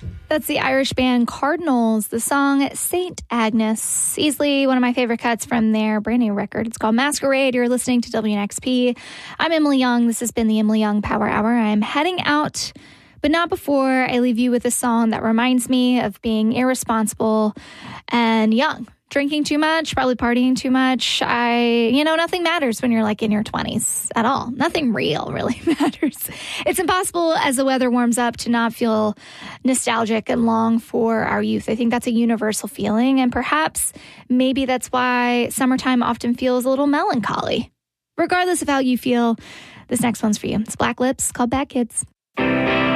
That's the Irish band Cardinals, the song St. Agnes. Easily one of my favorite cuts from their brand new record. It's called Masquerade. You're listening to WNXP. I'm Emily Young. This has been the Emily Young Power Hour. I'm heading out, but not before I leave you with a song that reminds me of being irresponsible and young. Drinking too much, probably partying too much. Nothing matters when you're like in your 20s at all. Nothing real really matters. It's impossible as the weather warms up to not feel nostalgic and long for our youth. I think that's a universal feeling. And perhaps maybe that's why summertime often feels a little melancholy. Regardless of how you feel, this next one's for you. It's Black Lips, called Bad Kids.